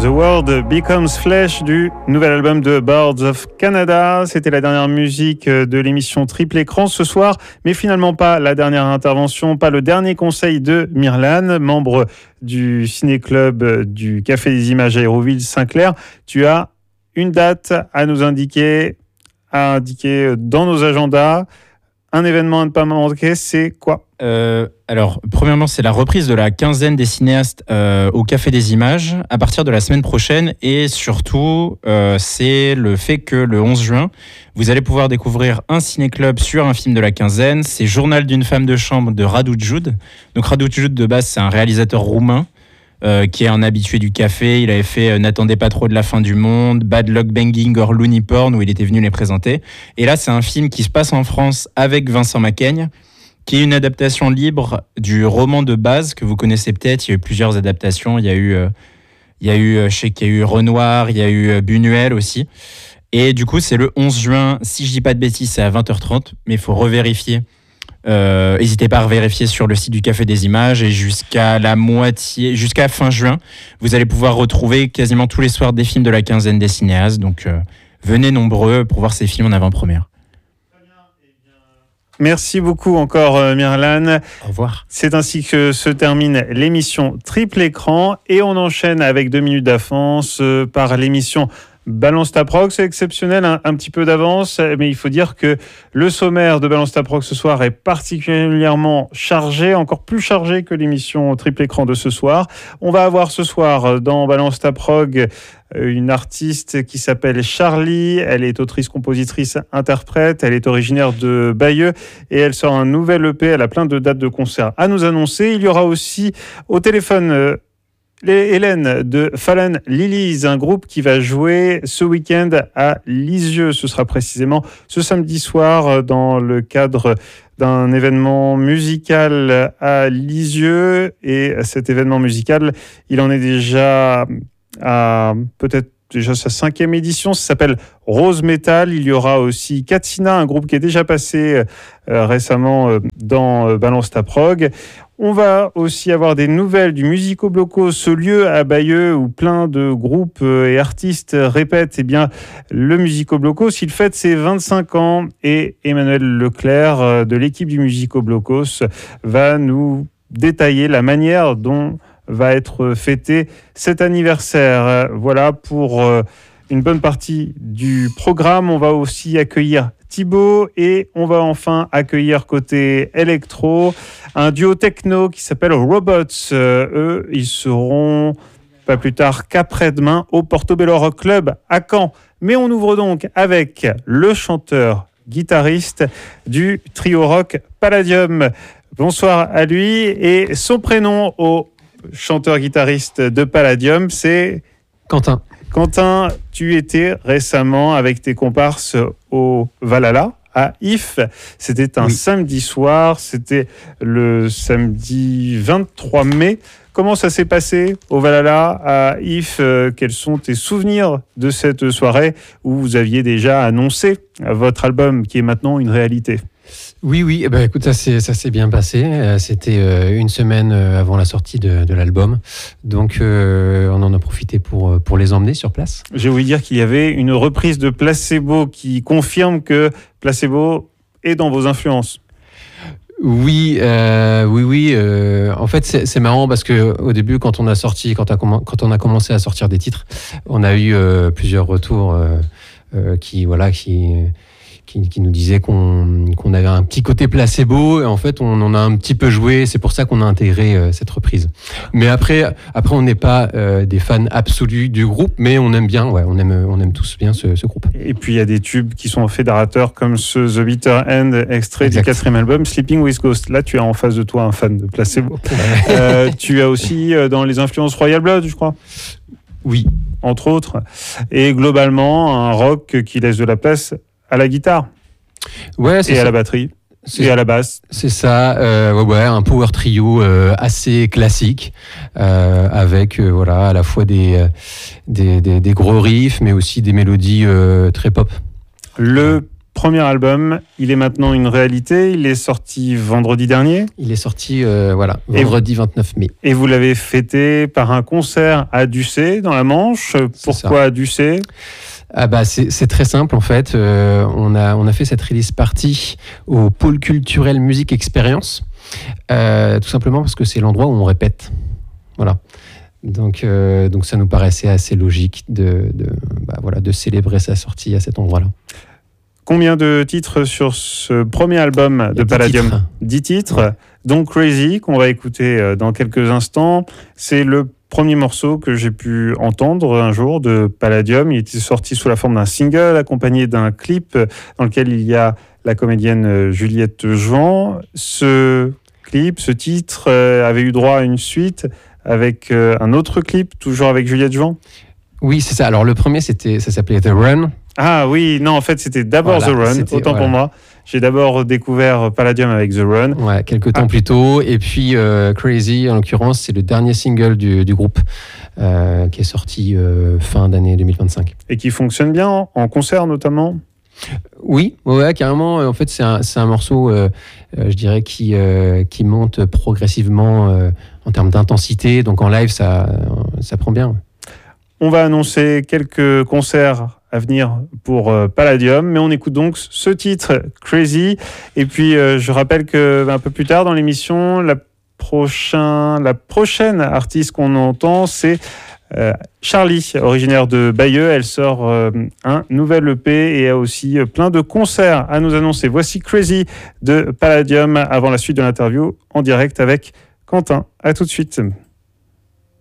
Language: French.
The World Becomes Flesh du nouvel album de Birds of Canada. C'était la dernière musique de l'émission Triple Écran ce soir, mais finalement pas la dernière intervention, pas le dernier conseil de Myrlane, membre du ciné-club du Café des Images à Hérouville-Saint-Clair. Tu as une date à nous indiquer, dans nos agendas. Un événement à ne pas manquer, c'est quoi ? Alors, premièrement, c'est la reprise de la quinzaine des cinéastes au Café des Images à partir de la semaine prochaine. Et surtout, c'est le fait que le 11 juin, vous allez pouvoir découvrir un ciné-club sur un film de la quinzaine. C'est Journal d'une femme de chambre de Radu Jude. Donc, Radu Jude, de base, c'est un réalisateur roumain qui est un habitué du café. Il avait fait N'attendez pas trop de la fin du monde, Bad Luck Banging or Looney Porn, où il était venu les présenter. Et là, c'est un film qui se passe en France avec Vincent Macaigne, qui est une adaptation libre du roman de base que vous connaissez peut-être. Il y a eu plusieurs adaptations. Il y a eu je sais qu'il y a eu Renoir, il y a eu Buñuel aussi. Et du coup, c'est le 11 juin. Si je dis pas de bêtises, c'est à 20h30, mais il faut revérifier. N'hésitez pas à vérifier sur le site du Café des Images, et jusqu'à fin juin, vous allez pouvoir retrouver quasiment tous les soirs des films de la quinzaine des cinéastes. Donc venez nombreux pour voir ces films en avant-première. Merci beaucoup encore Myrlane. Au revoir. C'est ainsi que se termine l'émission Triple Écran, et on enchaîne avec 2 minutes d'avance par l'émission Balance ta prog. C'est exceptionnel, un petit peu d'avance, mais il faut dire que le sommaire de Balance ta prog ce soir est particulièrement chargé, encore plus chargé que l'émission Triple Écran de ce soir. On va avoir ce soir dans Balance ta prog une artiste qui s'appelle Charlie. Elle est autrice, compositrice, interprète. Elle est originaire de Bayeux et elle sort un nouvel EP. Elle a plein de dates de concert à nous annoncer. Il y aura aussi au téléphone Hélène de Fallen Lilies, un groupe qui va jouer ce week-end à Lisieux. Ce sera précisément ce samedi soir dans le cadre d'un événement musical à Lisieux. Et cet événement musical, il en est déjà à peut-être déjà sa 5e édition. Ça s'appelle Rose Metal. Il y aura aussi Katsina, un groupe qui est déjà passé récemment dans Balance ta prog. On va aussi avoir des nouvelles du Musico Bloco, ce lieu à Bayeux où plein de groupes et artistes répètent. Eh bien, le Musico Bloco, s'il fête ses 25 ans, et Emmanuel Leclerc de l'équipe du Musico Blocos va nous détailler la manière dont va être fêté cet anniversaire. Voilà pour une bonne partie du programme. On va aussi accueillir Thibaut, et on va enfin accueillir côté électro un duo techno qui s'appelle Robots. Eux, ils seront pas plus tard qu'après-demain au Portobello Rock Club à Caen. Mais on ouvre donc avec le chanteur-guitariste du trio rock Palladium. Bonsoir à lui, et son prénom au chanteur-guitariste de Palladium, c'est Quentin. Quentin, tu étais récemment avec tes comparses au Valhalla à If. C'était un samedi soir, c'était le samedi 23 mai. Comment ça s'est passé au Valhalla à If ? Quels sont tes souvenirs de cette soirée où vous aviez déjà annoncé votre album qui est maintenant une réalité ? Oui, écoute, ça s'est bien passé. C'était une semaine avant la sortie de l'album. Donc, on en a profité pour les emmener sur place. J'ai ouï dire qu'il y avait une reprise de Placebo qui confirme que Placebo est dans vos influences. Oui. En fait, c'est marrant parce que au début, quand on a commencé à sortir des titres, on a eu plusieurs retours qui nous disait qu'on avait un petit côté placebo, et en fait on en a un petit peu joué. C'est pour ça qu'on a intégré cette reprise. Mais après on n'est pas des fans absolus du groupe, mais on aime bien, on aime tous bien ce groupe. Et puis il y a des tubes qui sont fédérateurs comme ce The Bitter End, extrait du 4e album Sleeping with Ghost. Là tu as en face de toi un fan de placebo. Tu as aussi dans les influences Royal Blood, je crois. Oui, entre autres. Et globalement un rock qui laisse de la place à la guitare, et à la batterie, et à la basse. C'est ça, un power trio assez classique, avec à la fois des gros riffs, mais aussi des mélodies très pop. Le premier album, il est maintenant une réalité. Il est sorti vendredi dernier. Il est sorti vendredi 29 mai. Et vous l'avez fêté par un concert à Ducé, dans la Manche. Pourquoi à Ducé ? C'est très simple en fait. On a fait cette release party au Pôle culturel musique expérience, tout simplement parce que c'est l'endroit où on répète. Voilà. Donc ça nous paraissait assez logique de célébrer sa sortie à cet endroit-là. Combien de titres sur ce premier album de Palladium ? 10 titres. Ouais. Donc Crazy, qu'on va écouter dans quelques instants. C'est le premier morceau que j'ai pu entendre un jour de Palladium. Il était sorti sous la forme d'un single accompagné d'un clip dans lequel il y a la comédienne Juliette Jouan. Ce clip, ce titre avait eu droit à une suite avec un autre clip, toujours avec Juliette Jouan. Oui, c'est ça. Alors le premier, ça s'appelait The Run. Ah oui, non, en fait, c'était d'abord The Run, autant pour moi. J'ai d'abord découvert Palladium avec The Run. Ouais, quelques temps plus tôt. Et puis Crazy, en l'occurrence, c'est le dernier single du groupe qui est sorti fin d'année 2025. Et qui fonctionne bien, en concert notamment ? Oui, ouais, carrément. En fait, c'est un morceau, je dirais, qui monte progressivement en termes d'intensité. Donc en live, ça prend bien. On va annoncer quelques concerts à venir pour Palladium, mais on écoute donc ce titre, Crazy. Et puis, je rappelle qu'un peu plus tard dans l'émission, la prochaine artiste qu'on entend, c'est Charlie, originaire de Bayeux. Elle sort un nouvel EP et a aussi plein de concerts à nous annoncer. Voici Crazy de Palladium avant la suite de l'interview en direct avec Quentin. À tout de suite.